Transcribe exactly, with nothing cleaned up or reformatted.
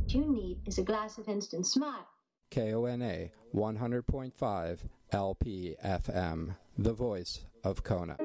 you need is a glass of instant smile. K O N A one hundred point five L P F M, the voice of Kona.